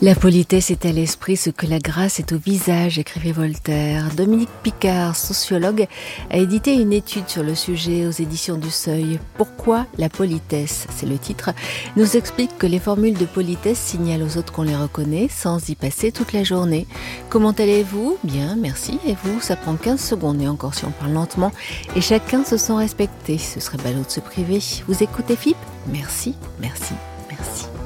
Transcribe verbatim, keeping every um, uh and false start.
La politesse est à l'esprit ce que la grâce est au visage, écrivait Voltaire. Dominique Picard, sociologue, a édité une étude sur le sujet aux éditions du Seuil. Pourquoi la politesse ? C'est le titre. Nous explique que les formules de politesse signalent aux autres qu'on les reconnaît sans y passer toute la journée. Comment allez-vous ? Bien, merci. Et vous ? Ça prend quinze secondes et encore si on parle lentement. Et chacun se sent respecté. Ce serait ballot de se priver. Vous écoutez F I P ? Merci, merci, merci.